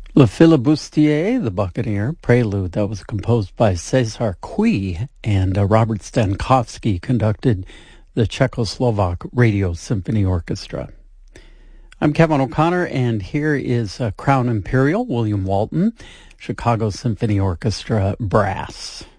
Le Filibustier, the Buccaneer, prelude that was composed by Cesar Cui, and Robert Stankowski conducted the Czechoslovak Radio Symphony Orchestra. I'm Kevin O'Connor, and here is Crown Imperial, William Walton, Chicago Symphony Orchestra Brass.